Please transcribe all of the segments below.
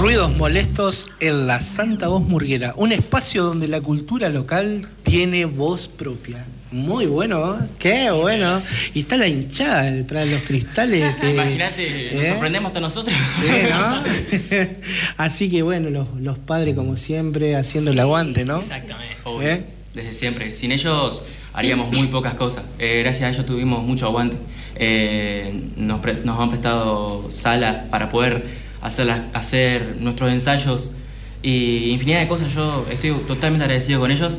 Ruidos molestos en la Santa Voz Murguera, un espacio donde la cultura local tiene voz propia. Muy bueno, ¿eh? Qué bueno. Y está la hinchada detrás de los cristales. Imagínate, nos sorprendemos hasta nosotros. Sí, ¿no? Así que bueno, los padres como siempre haciendo el aguante, ¿no? Exactamente. Desde siempre. Sin ellos haríamos muy pocas cosas. Gracias a ellos tuvimos mucho aguante. Nos han prestado sala para poder hacer nuestros ensayos y infinidad de cosas. Yo estoy totalmente agradecido con ellos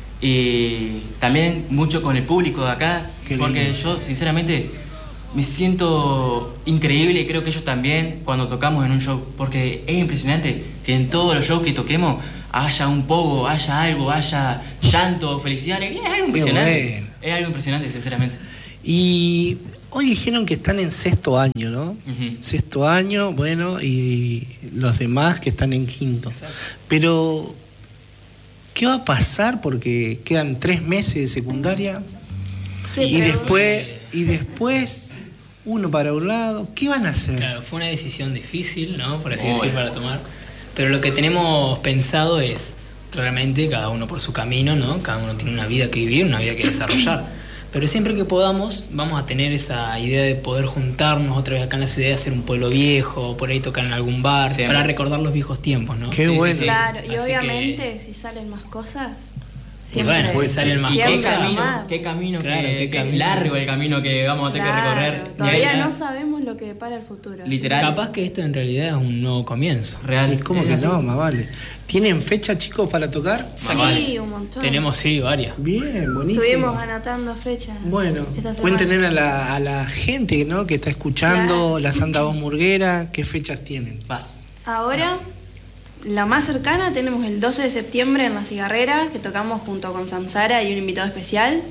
y también mucho con el público de acá, porque yo sinceramente me siento increíble y creo que ellos también cuando tocamos en un show, porque es impresionante que en todos los shows que toquemos haya un pogo, haya algo, haya llanto, felicidad. Es algo impresionante. Bueno. Es algo impresionante, sinceramente. Y hoy dijeron que están en sexto año, ¿no? Sexto año, bueno, y los demás que están en quinto. Exacto. Pero ¿qué va a pasar? Porque quedan 3 meses de secundaria y después uno para un lado. ¿Qué van a hacer? Claro, fue una decisión difícil, ¿no? Por así decir, para tomar. Pero lo que tenemos pensado es, claramente, cada uno por su camino, ¿no? Cada uno tiene una vida que vivir, una vida que desarrollar. Pero siempre que podamos, vamos a tener esa idea de poder juntarnos otra vez acá en la ciudad, hacer un pueblo viejo, por ahí tocar en algún bar, para recordar los viejos tiempos, ¿no? Qué bueno. Sí. Claro, y así obviamente, si salen más cosas, siempre. Bueno, puede salir más cosas. Qué camino, largo el camino que vamos a tener que recorrer. Todavía no sabemos lo que depara el futuro. Literal. Capaz que esto en realidad es un nuevo comienzo. Real. ¿Y cómo que no? Más vale. ¿Tienen fecha, chicos, para tocar? Sí, un montón. Tenemos, varias. Bien, buenísimo. Estuvimos anotando fechas. Bueno, cuéntenle a la gente, ¿no? Que está escuchando la Santa Voz Murguera, ¿qué fechas tienen? Ahora, la más cercana tenemos el 12 de septiembre en La Cigarrera, que tocamos junto con Samsara y un invitado especial.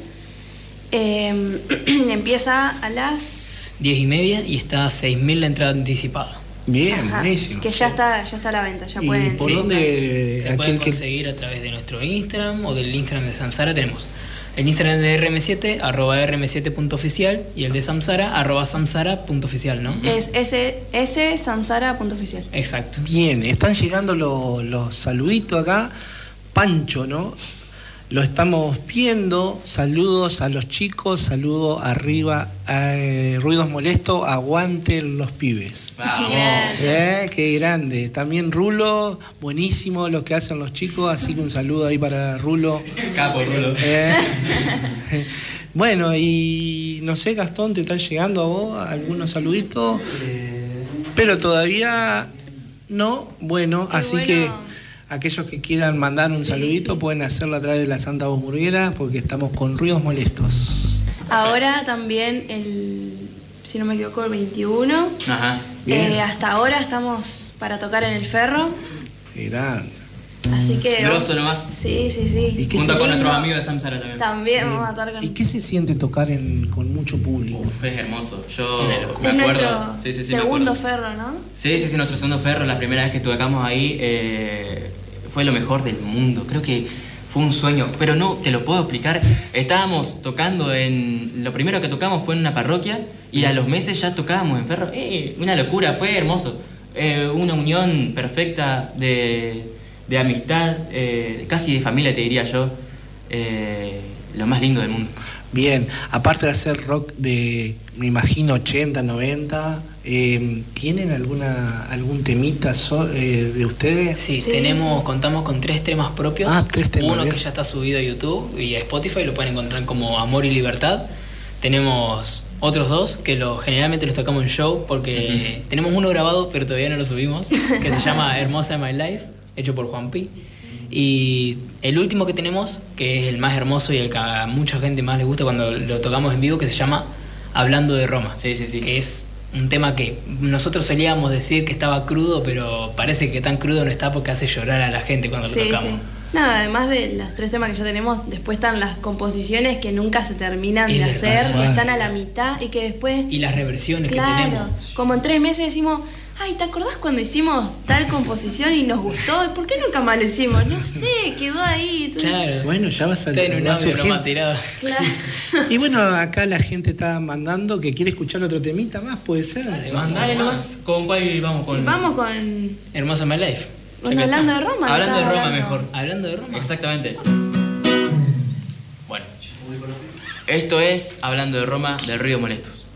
Empieza a las 10:30 y está a 6.000 la entrada anticipada. Bien, buenísimo. Que ya está a la venta, ya pueden. ¿Por dónde? Se pueden conseguir a través de nuestro Instagram o del Instagram de Samsara. Tenemos el Instagram de RM7, @rm7.oficial, y el de Samsara, @samsara.oficial, ¿no? Es samsara.oficial. Exacto. Bien, están llegando los saluditos acá. Pancho, ¿no? Lo estamos viendo. Saludos a los chicos, saludos arriba. Ruidos molestos, aguanten los pibes. Vamos. Qué grande. También Rulo, buenísimo lo que hacen los chicos, así que un saludo ahí para Rulo. Capo, Rulo. Bueno, y no sé, Gastón, ¿te están llegando a vos algunos saluditos? Pero todavía no. Bueno, así que aquellos que quieran mandar un saludito pueden hacerlo a través de la Santa Voz Murguera, porque estamos con Ruidos Molestos. Ahora también si no me equivoco, el 21. Ajá. Hasta ahora estamos para tocar en el Ferro. Grande. Así que. Grosso nomás. Sí. Junto con nuestros amigos de Samsara también. También vamos a estar con. ¿Y qué se siente tocar con mucho público? Es hermoso. Yo me acuerdo. Nuestro segundo Ferro, ¿no? Sí, nuestro segundo Ferro. La primera vez que tocamos ahí fue lo mejor del mundo. Creo que fue un sueño, pero no te lo puedo explicar. Estábamos tocando lo primero que tocamos fue en una parroquia y a los meses ya tocábamos en Ferro. Una locura, fue hermoso. Una unión perfecta de amistad, casi de familia, te diría yo. Lo más lindo del mundo. Bien, aparte de hacer rock de, me imagino, 80, 90, ¿tienen algún temita de ustedes? Sí, contamos con 3 temas propios. 3 temas. Uno que ya está subido a YouTube y a Spotify, lo pueden encontrar como Amor y Libertad. Tenemos otros 2 que generalmente los tocamos en show, porque tenemos uno grabado pero todavía no lo subimos, que se llama Hermosa de My Life, hecho por Juan Pi. Y el último que tenemos, que es el más hermoso y el que a mucha gente más le gusta cuando lo tocamos en vivo, que se llama Hablando de Roma. Sí. Que es un tema que nosotros solíamos decir que estaba crudo, pero parece que tan crudo no está, porque hace llorar a la gente cuando lo tocamos. Sí. No, además de los 3 temas que ya tenemos, después están las composiciones que nunca se terminan de hacer, que están a la mitad y que después. Y las reversiones que tenemos. Como en 3 meses decimos, ay, ¿te acordás cuando hicimos tal composición y nos gustó? ¿Y por qué nunca más lo hicimos? No sé, quedó ahí. Claro. Bueno, ya va a salir. Está en un va a audio surgir. nomás tirado. Claro. Y bueno, acá la gente está mandando que quiere escuchar otro temita más, puede ser. Dale nomás, ¿con cuál vamos? Y vamos con. Hermosa My Life. Bueno, hablando de Roma. Hablando de estaba Roma hablando. mejor. Hablando de Roma. Exactamente. Bueno, esto es Hablando de Roma del Río Molestos.